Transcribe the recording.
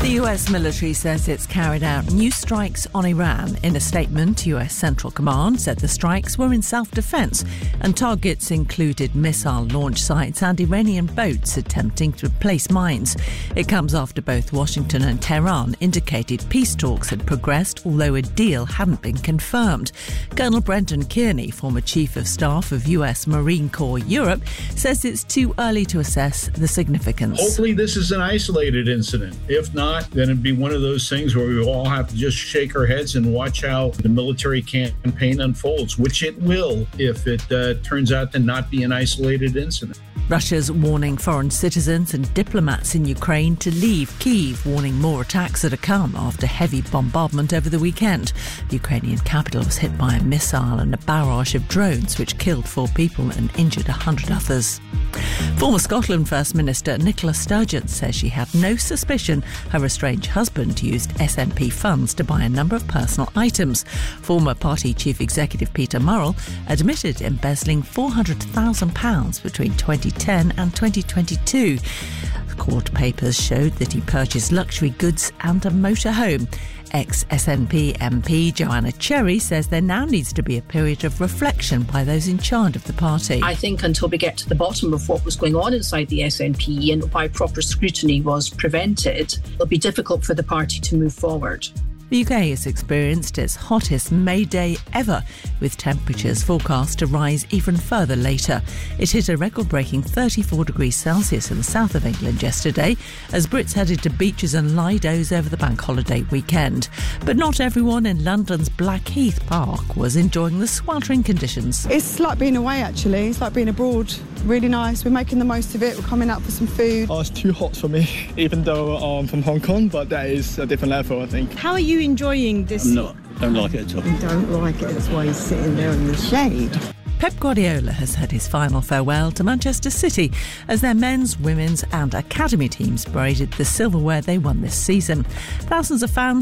The US military says it's carried out new strikes on Iran. In a statement, US Central Command said the strikes were in self-defense and targets included missile launch sites and Iranian boats attempting to place mines. It comes after both Washington and Tehran indicated peace talks had progressed, although a deal hadn't been confirmed. Colonel Brendan Kearney, former Chief of Staff of US Marine Corps Europe, says it's too early to assess the significance. Hopefully this is an isolated incident. If not, then it'd be one of those things where we all have to just shake our heads and watch how the military campaign unfolds, which it will if it turns out to not be an isolated incident. Russia's warning foreign citizens and diplomats in Ukraine to leave Kyiv, warning more attacks are to come after heavy bombardment over the weekend. The Ukrainian capital was hit by a missile and a barrage of drones which killed 4 people and injured 100 others. Former Scotland First Minister Nicola Sturgeon says she had no suspicion her estranged husband used SNP funds to buy a number of personal items. Former party chief executive Peter Murrell admitted embezzling £400,000 between 2010 and 2022. Court papers showed that he purchased luxury goods and a motorhome. Ex-SNP MP Joanna Cherry says there now needs to be a period of reflection by those in charge of the party. I think until we get to the bottom of what was going on inside the SNP and why proper scrutiny was prevented, it'll be difficult for the party to move forward. The UK has experienced its hottest May day ever, with temperatures forecast to rise even further later. It hit a record-breaking 34 degrees Celsius in the south of England yesterday as Brits headed to beaches and lidos over the bank holiday weekend. But not everyone in London's Blackheath Park was enjoying the sweltering conditions. It's like being away, actually. It's like being abroad. Really nice. We're making the most of it. We're coming out for some food. Oh, it's too hot for me, even though I'm from Hong Kong, but that is a different level, I think. How are you enjoying this? Don't like it at all. You don't like it, that's why he's sitting there in the shade. Pep Guardiola has had his final farewell to Manchester City as their men's, women's and academy teams paraded the silverware they won this season. Thousands of fans